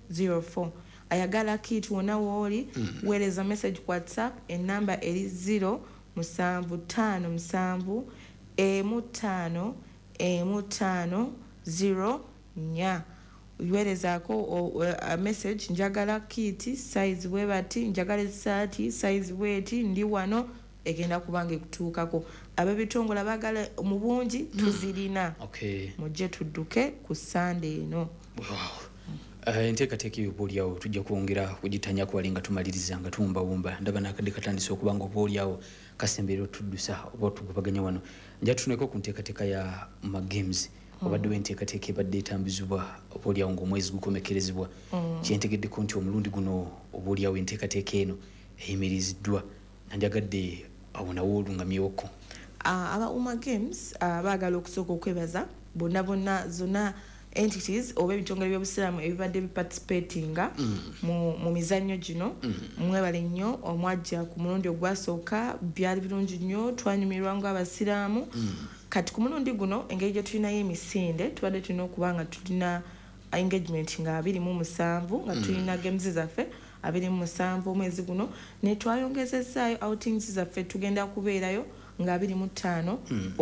04. Ayagala kit wona woli weereza message ku WhatsApp enamba eri 0 musanvu 5 musanvu emu 5 0 yuwerezaako a message njagala kit size webati njagala saati size weti ndi wano egenda kubanga ekutuukako ab'ebitongole bagala mu bungi tuzirina mujje tudduke ku Sunday eno. Enteekateeka eyo oboolyawo tujja kwongera kugitanya kwali nga tumaliriza nga tuwumbawumba ndaba n'akadde katandise okuba nga oboolyawo kasembeera otuddusa oba otugubaganya wano nja tutuneko ku nteekateeka ya magames obaddewo enteekateeka ebadde etambuzibwa oboolyawo ng'omwezi gukomekerezebwa kyentegeddeko nti omulundi guno oboolyawo enteekateeka eno eyimiriziddwa nandyagadde awo nawo olungamyewoko. Aba Uma Games baagala okusooka okwebaza bonna zonna entities oba ebitongole by'obusiraamu ebibadde biparticipatinga mu mizannyo gino. Mwebale nnyo omwajja ku mulundi ogwasooka byali birungi nnyo twanyumirwa ng'abasiraamu. Kati ku mulundi guno engeri gye tulinayo emisinde tubadde tulina okuba nga tulina engagement nga 27 nga tulina games zaffe 27 omwezi guno ne twayongezezaayo outings zaffe tugenda kubeerayo nga 25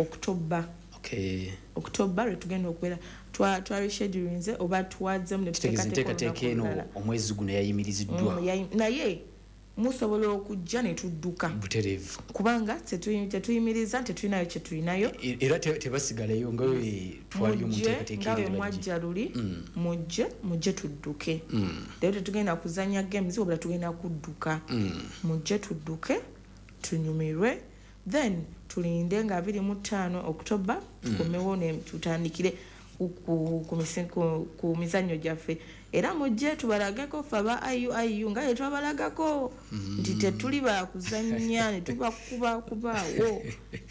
October lwe tugenda okubeera twareschedulinze oba tuwazzemu ne tuteekateeka eno omwezi guno yayimiriziddwa naye musobola okujja ne tudduka butereevu kubanga tetuyimiriza tetulinayo kye tulinayo era tebasigalayo nga twaliyo mu nteekateeka eno mwajja luli mujje tudduke leero tetugenda kuzanya games wabula tugenda kudduka mujje tudduke tunyumirwe then tulinde nga 25 October tukomewo ne tutandikire ku mizannyo gyaffe era mujje tubalageko fe aba IU nga twabalagako nti tetuli bakuzannya ne tubakubaawo.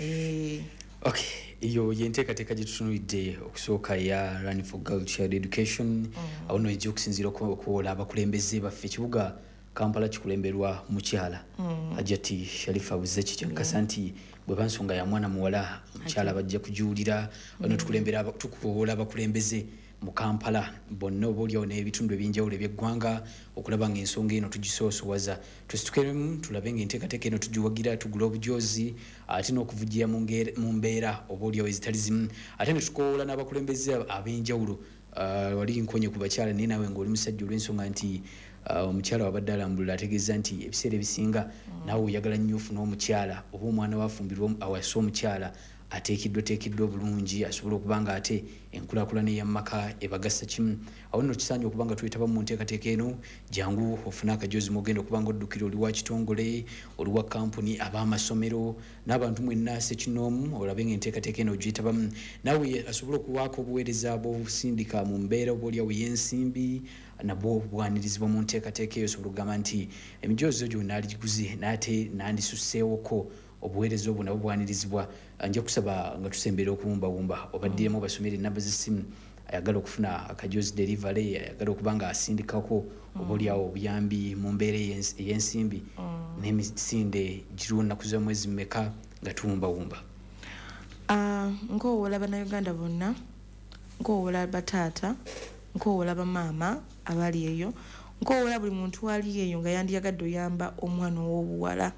Iyo yenteekateeka gye tutunuulidde okusooka ya Run for Girl Child Education awo no ejja okusinziira okuwola abakulembeze baffe ekibuga Kampala kikulemberwa mukyala Hajjati Sharifa Buzeki kyankasa nti bwe bansonga ya mwana muwala mukyala bajja kujuulira ono tukulembera tukuwola abakulembeze mu Kampala bonna oboolyawo n'ebitundu ebyenjawulo eby'eggwanga okulaba ng'ensonga eno tugisoosowaza tusitukeremu tulabe ng'enteekateeka eno tugiwagira tugula obujoozi ate n'okuvugira mu mbeera oboolyawo ezitali zimu ate ne tukoola n'abakulembeze ab'enjawulo wali nkonye ku bakyala naye nawe ng'oli musajja olw'ensonga nti omukyala wabadde alambulula ategeeza nti ebiseera ebisinga naawe oyagala nnyo ofuna omukyala oba omwana wafumbirwa awasa omukyala ateekeddwa obulungi asobola okuba nga ate enkulaakulana ey'amaka ebagasa kimu awo nno kisaanye okuba nga twetaba mu nteekateeka eno jangu ofune akajoozi mogenda okuba nga oddukira oli wa kitongole oli wa kampuni ab'amasomero n'abantu mwenna sekinoomu olabe ng'enteekateeka eno ogiyitabamu naawe asobola okuwaako obuweereza bw'obusindika mu mbeera obaolyawo y'ensimbi nabwo bwanirizibwa mu nteekateeka eyo osobola okugamba nti emijoozi gyo naaligiguze n'ate nandisuseewoko obuweereza obwo nabwo bwanirizibwa nja kusaba nga tusembeera okuwumbawumba obaddiremu basomera enamba z'essimu ayagala okufuna akajoozi delivery ayagala okuba nga asindikako obaolyawo obuyambi mu mbeera ey'ensimbi n'emisinde giriwo nnaku za mwezi mmeka nga tuwumbawumba. Nkoowola bannayuganda bonna nkoowola bataata nkoowola bamaama abali eyo nkoowola buli muntu ali eyo nga yandiyagadde oyamba omwana ow'obuwala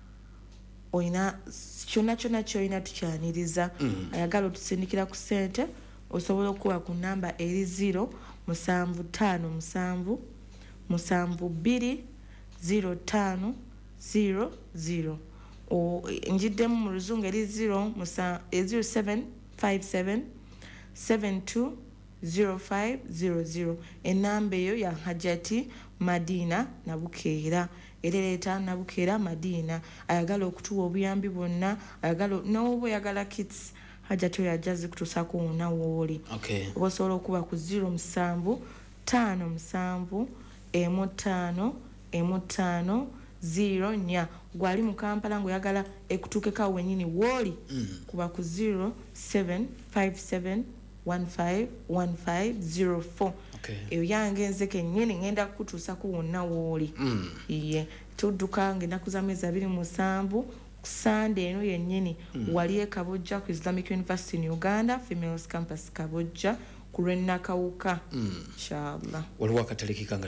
oyina kyonna kyolina tukyaniriza ayagala otusindikira ku ssente osobola okuba ku namba eri 0 musanvu 5 musanvu musanvu 2 05 00 njiddemu mu luzungu eri 0757 72 0500 enamba eyo ya Hajjati Madina Nabukeera ereleeta Nabukeera Madina ayagala okutuwa obuyambi bwonna ayagala n'oba oyagala kits Hajjati oyo ajja zikutuusako wonna wooli oba osobola okuba ku 0 musanvu 5 musanvu emu 5 emu 5 0 nya gwali mu Kampala ng'oyagala ekutuukeko wennyini wooli kuba ku 0757 151504 eyo yange nze kennyini ngenda kukutuusako wonna wooli iye tudduka ng'ennaku za mwezi 27 ku Sunday eno yennyini wali e Kabojja ku Islamic University in Uganda Females Campus Kabojja ku lw'ennakawuka inshallah waliwo akatale kikanga